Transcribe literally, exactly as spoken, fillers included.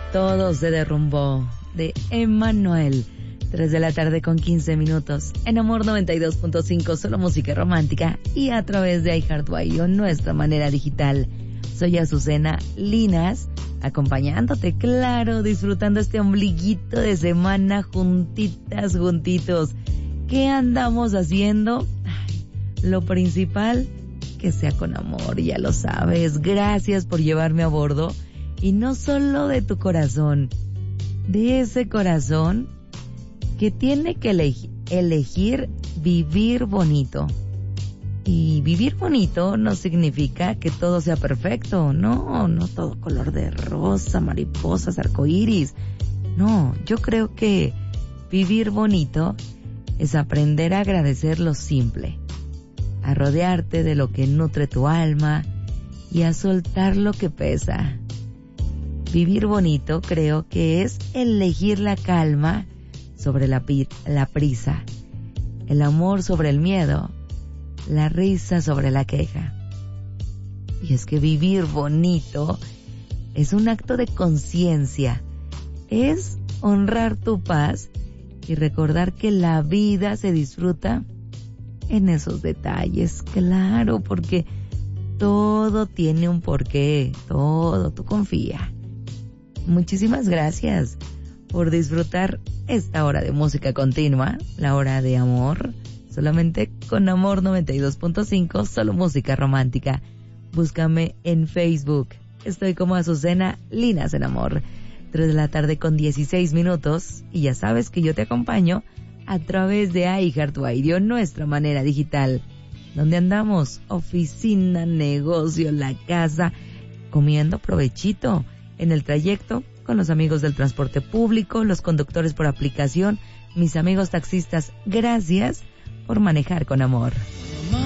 Todo se derrumbó, de Emanuel. tres de la tarde con quince minutos. En Amor noventa y dos punto cinco, solo música romántica. Y a través de iHeartRadio, nuestra manera digital. Soy Azucena Linas, acompañándote, claro, disfrutando este ombliguito de semana juntitas, juntitos. ¿Qué andamos haciendo? Ay, lo principal, que sea con amor, ya lo sabes. Gracias por llevarme a bordo. Y no solo de tu corazón, de ese corazón que tiene que elegir, elegir vivir bonito. Y vivir bonito no significa que todo sea perfecto, no, no todo color de rosa, mariposas, arcoíris. No, yo creo que vivir bonito es aprender a agradecer lo simple, a rodearte de lo que nutre tu alma y a soltar lo que pesa. Vivir bonito creo que es elegir la calma sobre la, pi- la prisa, el amor sobre el miedo, la risa sobre la queja. Y es que vivir bonito es un acto de conciencia, es honrar tu paz y recordar que la vida se disfruta en esos detalles, claro, porque todo tiene un porqué, todo, tú confía. Muchísimas gracias por disfrutar esta hora de música continua, la hora de amor, solamente con Amor noventa y dos punto cinco, solo música romántica. Búscame en Facebook, estoy como Azucena Linas en Amor. tres de la tarde con dieciséis minutos, y ya sabes que yo te acompaño a través de iHeartRadio, nuestra manera digital. ¿Dónde andamos? Oficina, negocio, la casa, comiendo provechito. En el trayecto, con los amigos del transporte público, los conductores por aplicación, mis amigos taxistas, gracias por manejar con amor.